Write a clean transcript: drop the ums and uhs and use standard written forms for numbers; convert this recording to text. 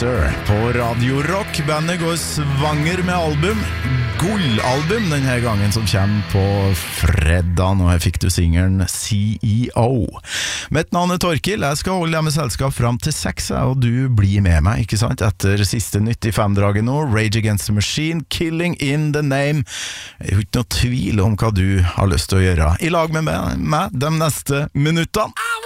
Sir på Radio Rock. Bandet går svanger med album. Gullalbum denne gangen som kommer på fredag. Nå fikk du singeren CEO. Mitt navn Torkil. Jeg skal holde deg med selskap fram til 6, og du blir med meg, ikke sant? Etter siste nytt i 5-draget nå. Rage Against the Machine, Killing in the Name. Jeg har ikke noe tvil om hva du har lyst til å gjøre. I lag med meg de neste minuttene.